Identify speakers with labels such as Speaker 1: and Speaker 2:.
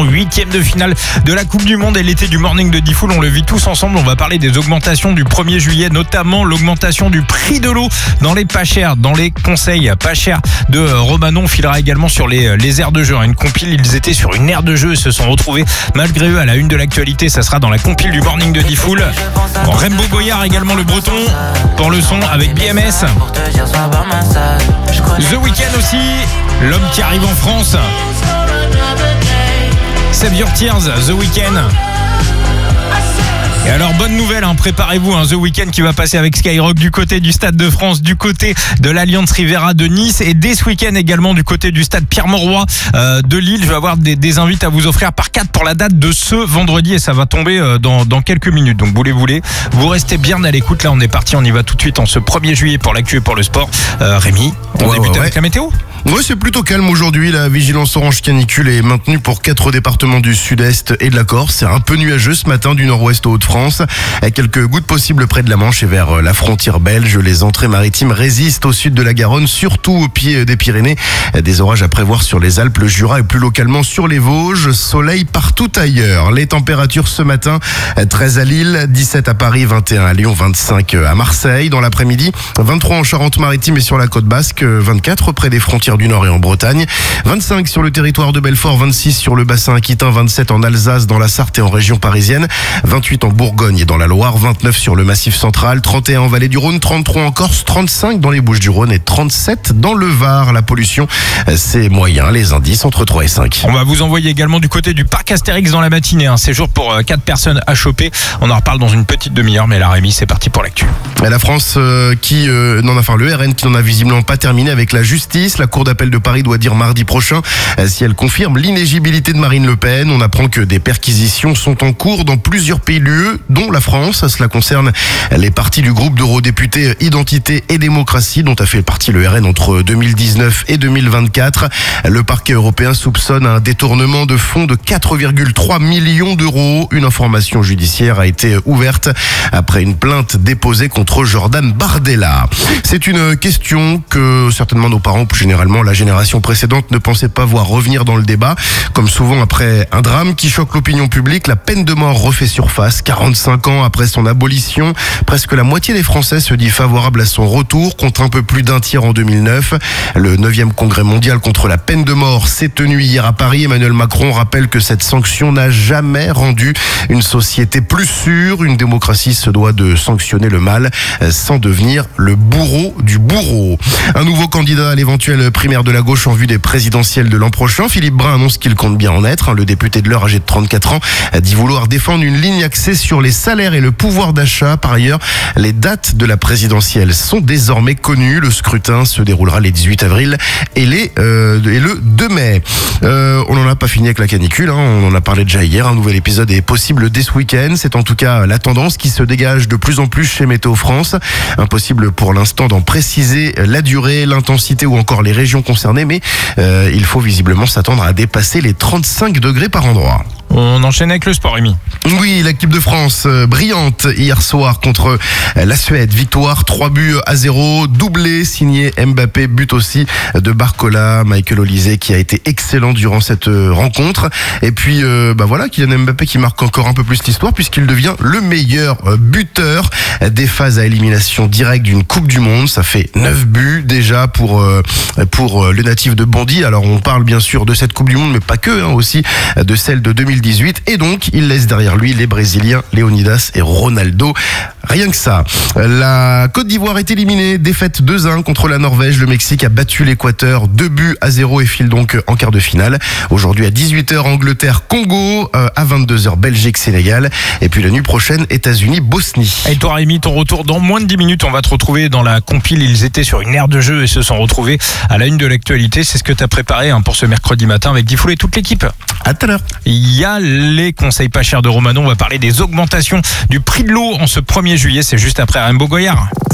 Speaker 1: qualification, 8e de finale de la Coupe du Monde et l'été du Morning de Diffoul. On le vit tous ensemble. On va parler des augmentations du 1er juillet, notamment l'augmentation du prix de l'eau dans les pas chers, dans les conseils pas chers de Romano. On filera également sur les aires de jeu. Une compile, ils étaient sur une aire de jeu et se sont retrouvés malgré eux à la une de l'actualité. Ça sera dans la compile du Morning de Diffoul. Rainbow Goyard également, le breton, pour le son avec BMS. The Weeknd aussi, l'homme qui arrive en France. Save Your Tears, The Weeknd. Et alors, bonne nouvelle, préparez-vous, The Weeknd qui va passer avec Skyrock du côté du Stade de France, du côté de l'Alliance Riviera de Nice et dès ce week-end également du côté du Stade Pierre-Mauroy de Lille. Je vais avoir des invites à vous offrir par 4 pour la date de ce vendredi et ça va tomber dans quelques minutes. Donc, vous restez bien à l'écoute. Là, on est parti, on y va tout de suite en ce 1er juillet pour l'actu et pour le sport. Rémi, on débute avec la météo ?
Speaker 2: Oui, c'est plutôt calme aujourd'hui. La vigilance orange canicule est maintenue pour 4 départements du sud-est et de la Corse. C'est un peu nuageux ce matin du nord-ouest au Hauts-de-France. Quelques gouttes possibles près de la Manche et vers la frontière belge. Les entrées maritimes résistent au sud de la Garonne, surtout au pied des Pyrénées. Des orages à prévoir sur les Alpes, le Jura et plus localement sur les Vosges. Soleil partout ailleurs. Les températures ce matin, 13 à Lille, 17 à Paris, 21 à Lyon, 25 à Marseille. Dans l'après-midi, 23 en Charente-Maritime et sur la côte basque, 24 près des frontières du Nord et en Bretagne, 25 sur le territoire de Belfort, 26 sur le bassin aquitain, 27 en Alsace, dans la Sarthe et en région parisienne, 28 en Bourgogne et dans la Loire, 29 sur le Massif central, 31 en Vallée du Rhône, 33 en Corse, 35 dans les Bouches-du-Rhône et 37 dans le Var. La pollution, c'est moyen, les indices entre 3 et 5.
Speaker 1: On va vous envoyer également du côté du parc Astérix dans la matinée, un séjour pour 4 personnes à choper. On en reparle dans une petite demi-heure, mais là Rémi, c'est parti pour l'actu.
Speaker 2: La France le RN qui n'en a visiblement pas terminé avec la justice. La Cour d'appel de Paris doit dire mardi prochain si elle confirme l'inéligibilité de Marine Le Pen. On apprend que des perquisitions sont en cours dans plusieurs pays de l'UE, dont la France. Cela concerne les partis du groupe d'eurodéputés Identité et Démocratie, dont a fait partie le RN entre 2019 et 2024. Le parquet européen soupçonne un détournement de fonds de 4,3 millions d'euros. Une information judiciaire a été ouverte après une plainte déposée contre Jordan Bardella. C'est une question que certainement nos parents, plus généralement la génération précédente, ne pensaient pas voir revenir dans le débat. Comme souvent après un drame qui choque l'opinion publique, la peine de mort refait surface. 45 ans après son abolition, presque la moitié des Français se dit favorable à son retour, contre un peu plus d'un tiers en 2009. Le 9e congrès mondial contre la peine de mort s'est tenu hier à Paris. Emmanuel Macron rappelle que cette sanction n'a jamais rendu une société plus sûre. Une démocratie se doit de sanctionner le mal sans devenir le bourreau du bourreau. Un nouveau candidat à l'éventuelle primaire de la gauche en vue des présidentielles de l'an prochain. Philippe Brun annonce qu'il compte bien en être. Le député de l'Eure, âgé de 34 ans, dit vouloir défendre une ligne axée sur les salaires et le pouvoir d'achat. Par ailleurs, les dates de la présidentielle sont désormais connues. Le scrutin se déroulera les 18 avril et le 2 mai. On n'en a pas fini avec la canicule, on en a parlé déjà hier. Un nouvel épisode est possible dès ce week-end. C'est en tout cas la tendance qui se dégage de plus en plus chez Météo France. Impossible pour l'instant d'en préciser la durée, l'intensité ou encore les régions concernées, mais il faut visiblement s'attendre à dépasser les 35 degrés par endroit.
Speaker 1: On enchaîne avec le sport, Rémi.
Speaker 2: Oui, l'équipe de France brillante hier soir contre la Suède. Victoire 3-0, doublé signé Mbappé, but aussi de Barcola, Michael Olise qui a été excellent durant cette rencontre. Et puis Kylian Mbappé qui marque encore un peu plus l'histoire puisqu'il devient le meilleur buteur des phases à élimination directe d'une Coupe du Monde. Ça fait 9 buts déjà pour le natif de Bondy. Alors on parle bien sûr de cette Coupe du Monde, mais pas que, aussi de celle de 2018. Et donc, il laisse derrière lui les Brésiliens Leonidas et Ronaldo. Rien que ça. La Côte d'Ivoire est éliminée. Défaite 2-1 contre la Norvège. Le Mexique a battu l'Équateur 2-0 et file donc en quart de finale. Aujourd'hui à 18h, Angleterre-Congo. À 22h, Belgique-Sénégal. Et puis la nuit prochaine, États-Unis-Bosnie.
Speaker 1: Et toi, Rémi, ton retour dans moins de 10 minutes. On va te retrouver dans la compile. Ils étaient sur une aire de jeu et se sont retrouvés à la une de l'actualité. C'est ce que tu as préparé pour ce mercredi matin avec Diffoul et toute l'équipe.
Speaker 2: À tout à l'heure.
Speaker 1: Il y a les conseils pas chers de Romano. On va parler des augmentations du prix de l'eau en ce 1er juillet. C'est juste après Rainbow Goyard.